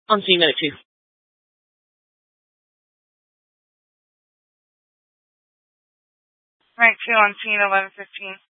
On scene minute 2. Night 2 on scene 11:15.